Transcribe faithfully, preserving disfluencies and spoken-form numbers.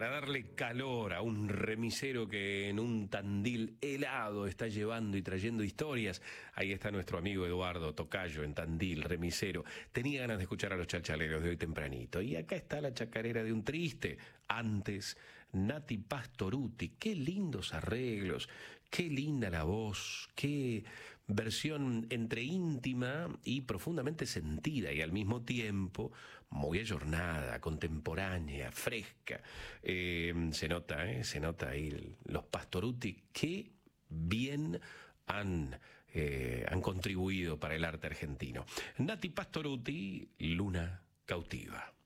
para darle calor a un remisero que en un Tandil helado está llevando y trayendo historias. Ahí está nuestro amigo Eduardo Tocayo en Tandil, remisero. Tenía ganas de escuchar a los chalchaleros de hoy tempranito. Y acá está la chacarera de un triste. Antes, Nati Pastorutti. Qué lindos arreglos, qué linda la voz, qué versión entre íntima y profundamente sentida y al mismo tiempo muy ayornada, contemporánea, fresca. Eh, se nota, eh, se nota ahí los Pastorutti, qué bien han, eh, han contribuido para el arte argentino. Nati Pastorutti, Luna Cautiva.